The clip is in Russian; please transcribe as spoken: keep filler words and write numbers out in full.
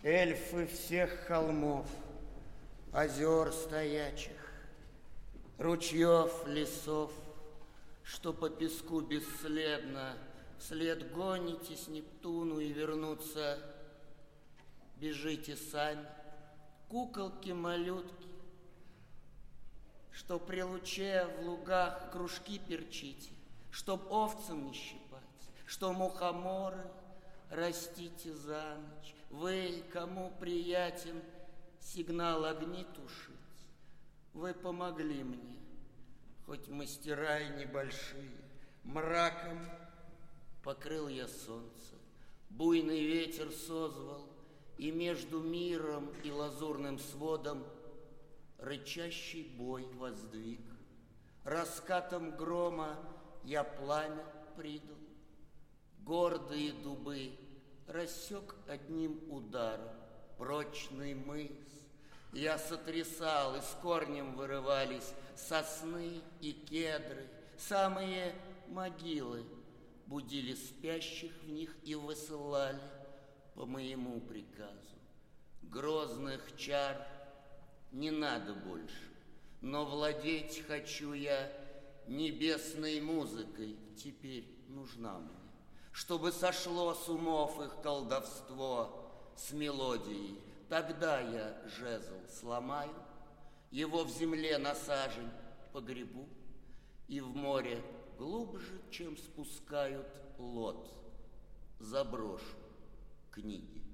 эльфы всех холмов, озер стоячих, ручьев, лесов, что по песку бесследно вслед гонитесь Нептуну и вернуться. Бежите сами, куколки-малютки, что при луче в лугах кружки перчите, чтоб овцам не щипать, что мухоморы растите за ночь. Вы, кому приятен сигнал огни тушить, вы помогли мне, хоть мастера и небольшие. Мраком покрыл я солнце, буйный ветер созвал, и между миром и лазурным сводом рычащий бой воздвиг. Раскатом грома я пламя придал, гордые дубы рассек одним ударом. Прочный мыс я сотрясал, и с корнем вырывались сосны и кедры. Самые могилы будили спящих в них и высылали по моему приказу. Грозных чар не надо больше, но владеть хочу я небесной музыкой, теперь нужна мне, чтобы сошло с умов их колдовство с мелодией. Тогда я жезл сломаю, его в земле на сажень погребу, и в море глубже, чем спускают лод, заброшу книги.